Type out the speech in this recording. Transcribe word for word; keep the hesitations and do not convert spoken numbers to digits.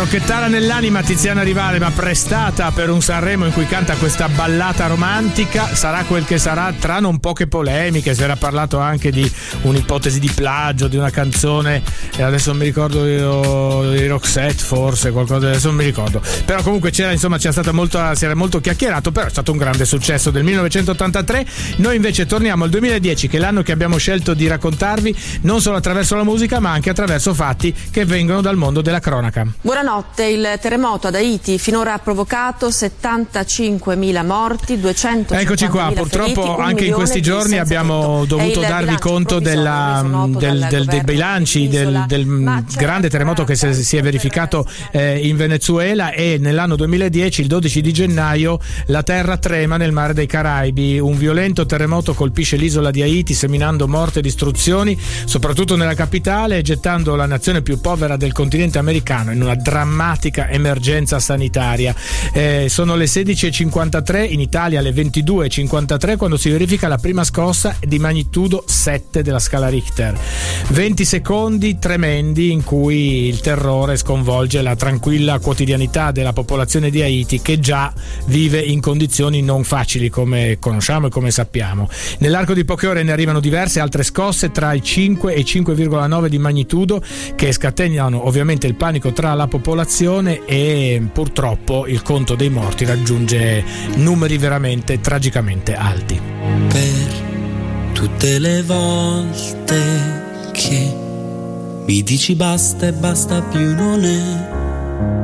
che tara nell'anima Tiziana Rivale, ma prestata per un Sanremo in cui canta questa ballata romantica. Sarà quel che sarà, tra non poche polemiche. Si era parlato anche di un'ipotesi di plagio di una canzone, e adesso non mi ricordo io, di Roxette forse, qualcosa, adesso non mi ricordo, però comunque c'era, insomma, c'era stata molto, si era molto chiacchierato, però è stato un grande successo del millenovecentottantatré. Noi invece torniamo al duemiladieci, che è l'anno che abbiamo scelto di raccontarvi non solo attraverso la musica ma anche attraverso fatti che vengono dal mondo della cronaca. Buonanotte. Il terremoto ad Haiti finora ha provocato settantacinquemila morti, duecentocinquantamila Eccoci qua, purtroppo feriti, anche in questi giorni abbiamo dovuto darvi conto della, del, del, dei bilanci del, del grande terremoto che si è verificato eh, in Venezuela, e nell'anno duemiladieci, il dodici di gennaio, la terra trema nel mare dei Caraibi. Un violento terremoto colpisce l'isola di Haiti, seminando morte e distruzioni, soprattutto nella capitale, e gettando la nazione più povera del continente americano in una drammatica emergenza sanitaria. Eh, sono le sedici e cinquantatré, in Italia le ventidue e cinquantatré, quando si verifica la prima scossa di magnitudo sette della scala Richter. venti secondi tremendi in cui il terrore sconvolge la tranquilla quotidianità della popolazione di Haiti, che già vive in condizioni non facili, come conosciamo e come sappiamo. Nell'arco di poche ore ne arrivano diverse altre scosse tra i cinque e i cinque virgola nove di magnitudo, che scatenano ovviamente il panico tra la popolazione, e purtroppo il conto dei morti raggiunge numeri veramente tragicamente alti. Per tutte le volte che mi dici basta e basta più non è